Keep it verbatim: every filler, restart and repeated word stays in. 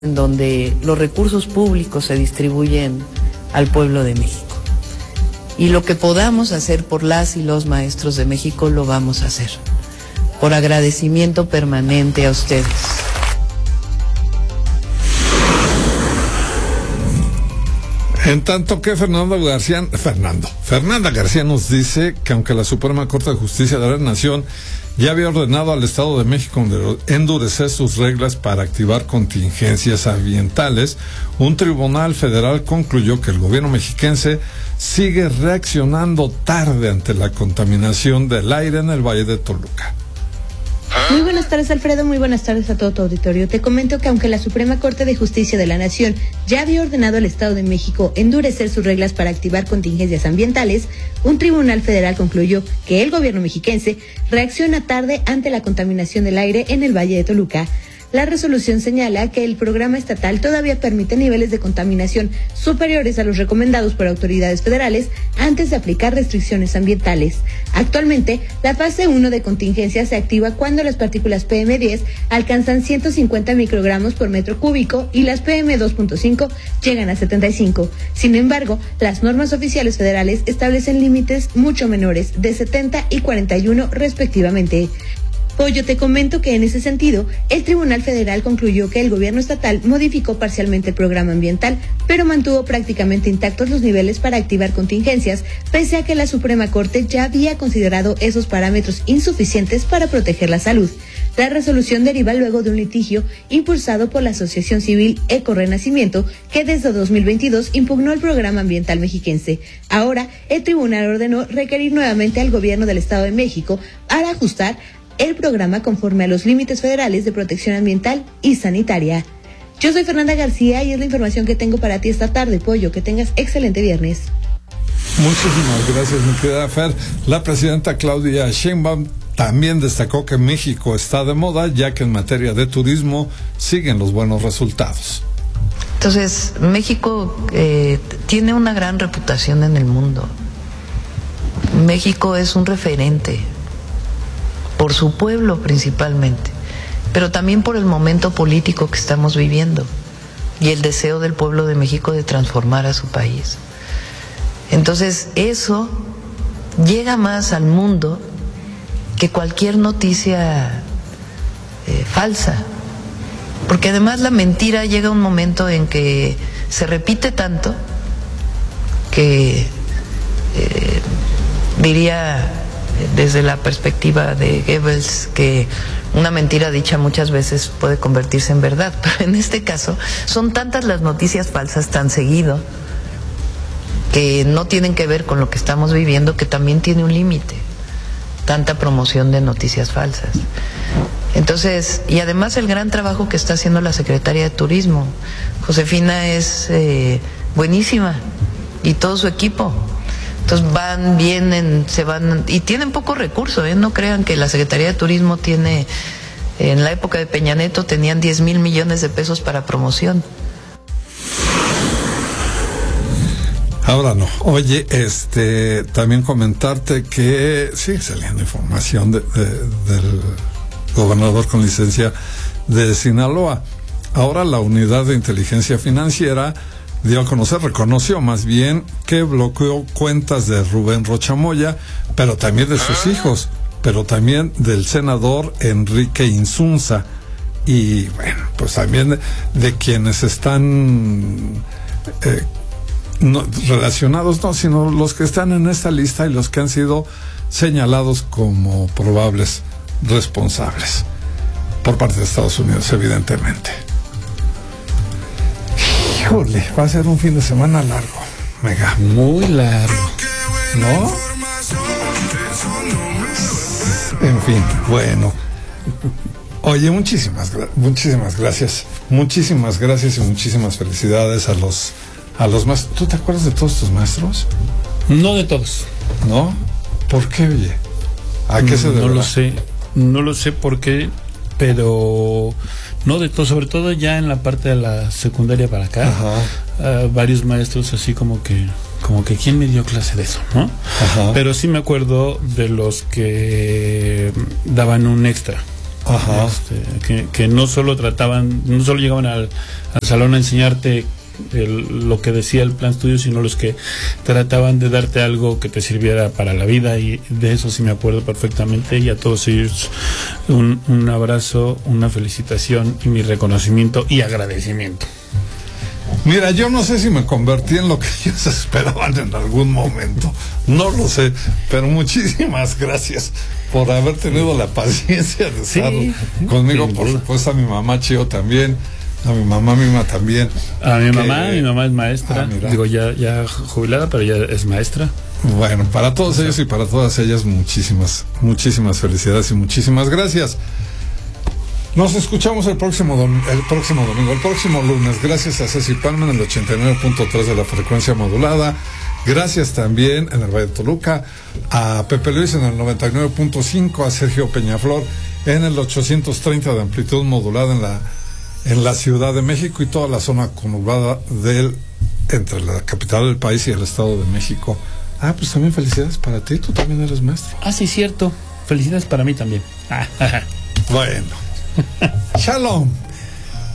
en donde los recursos públicos se distribuyen al pueblo de México. Y lo que podamos hacer por las y los maestros de México lo vamos a hacer, por agradecimiento permanente a ustedes. En tanto que Fernando García, Fernando, Fernanda García nos dice que aunque la Suprema Corte de Justicia de la Nación ya había ordenado al Estado de México endurecer sus reglas para activar contingencias ambientales, un tribunal federal concluyó que el gobierno mexiquense sigue reaccionando tarde ante la contaminación del aire en el Valle de Toluca. Muy buenas tardes, Alfredo, muy buenas tardes a todo tu auditorio. Te comento que aunque la Suprema Corte de Justicia de la Nación ya había ordenado al Estado de México endurecer sus reglas para activar contingencias ambientales, un tribunal federal concluyó que el gobierno mexiquense reacciona tarde ante la contaminación del aire en el Valle de Toluca. La resolución señala que el programa estatal todavía permite niveles de contaminación superiores a los recomendados por autoridades federales antes de aplicar restricciones ambientales. Actualmente, la fase uno de contingencia se activa cuando las partículas P M diez alcanzan ciento cincuenta microgramos por metro cúbico y las P M dos punto cinco llegan a setenta y cinco. Sin embargo, las normas oficiales federales establecen límites mucho menores, de setenta y cuarenta y uno respectivamente. Pollo, te comento que en ese sentido, el Tribunal Federal concluyó que el gobierno estatal modificó parcialmente el programa ambiental, pero mantuvo prácticamente intactos los niveles para activar contingencias, pese a que la Suprema Corte ya había considerado esos parámetros insuficientes para proteger la salud. La resolución deriva luego de un litigio impulsado por la Asociación Civil Ecorenacimiento, que desde dos mil veintidós impugnó el programa ambiental mexiquense. Ahora, el tribunal ordenó requerir nuevamente al gobierno del Estado de México para ajustar el programa conforme a los límites federales de protección ambiental y sanitaria. Yo soy Fernanda García y es la información que tengo para ti esta tarde, Pollo. Que tengas excelente viernes. Muchísimas gracias, mi querida Fer. La presidenta Claudia Sheinbaum también destacó que México está de moda, ya que en materia de turismo siguen los buenos resultados. Entonces, México eh, tiene una gran reputación en el mundo. México es un referente por su pueblo principalmente, pero también por el momento político que estamos viviendo y el deseo del pueblo de México de transformar a su país. Entonces, eso llega más al mundo que cualquier noticia eh, falsa, porque además la mentira llega a un momento en que se repite tanto que eh, diría desde la perspectiva de Goebbels que una mentira dicha muchas veces puede convertirse en verdad, pero en este caso son tantas las noticias falsas tan seguido que no tienen que ver con lo que estamos viviendo, que también tiene un límite tanta promoción de noticias falsas. Entonces, y además el gran trabajo que está haciendo la Secretaría de Turismo, Josefina, es eh, buenísima, y todo su equipo. Entonces van, vienen, se van, y tienen poco recurso, ¿eh? No crean que la Secretaría de Turismo tiene, en la época de Peña Nieto tenían diez mil millones de pesos para promoción. Ahora no. Oye, este, también comentarte que sigue saliendo información de, de, del gobernador con licencia de Sinaloa. Ahora la Unidad de Inteligencia Financiera dio a conocer, reconoció más bien, que bloqueó cuentas de Rubén Rocha Moya, pero también de sus hijos, pero también del senador Enrique Insunza, y bueno, pues también de, de quienes están eh, no, relacionados, no, sino los que están en esta lista y los que han sido señalados como probables responsables por parte de Estados Unidos, evidentemente. Híjole, va a ser un fin de semana largo, mega. Muy largo, ¿no? En fin, bueno. Oye, muchísimas, muchísimas gracias. Muchísimas gracias y muchísimas felicidades a los, a los maestros. ¿Tú te acuerdas de todos tus maestros? No de todos. ¿No? ¿Por qué, oye? ¿A qué se debe? No lo sé, no lo sé por qué, pero no de todo, sobre todo ya en la parte de la secundaria para acá. Ajá. Uh, varios maestros así como que como que quién me dio clase de eso, ¿no? Ajá. Pero sí me acuerdo de los que daban un extra. Ajá. Este, que, que no solo trataban, no solo llegaban al, al salón a enseñarte el, lo que decía el plan estudio, sino los que trataban de darte algo que te sirviera para la vida, y de eso sí me acuerdo perfectamente. Y a todos ellos un, un abrazo, una felicitación y mi reconocimiento y agradecimiento. Mira, yo no sé si me convertí en lo que ellos esperaban en algún momento, no lo sé, pero muchísimas gracias por haber tenido la paciencia de estar sí, conmigo, por supuesto a mi mamá Chio también, a mi mamá Mima también. A mi que, mamá, mi mamá es maestra, ah, digo ya, ya jubilada, pero ya es maestra. Bueno, para todos ellos y para todas ellas, muchísimas, muchísimas felicidades y muchísimas gracias. Nos escuchamos el próximo dom- el próximo domingo, el próximo lunes. Gracias a Ceci Palma en el ochenta y nueve punto tres de la frecuencia modulada. Gracias también en el Valle de Toluca a Pepe Luis en el noventa y nueve punto cinco, a Sergio Peñaflor en el ochocientos treinta de amplitud modulada en la en la Ciudad de México y toda la zona conurbada del entre la capital del país y el Estado de México. Ah, pues también felicidades para ti, tú también eres maestro. Ah, sí, cierto. Felicidades para mí también. Bueno. Shalom.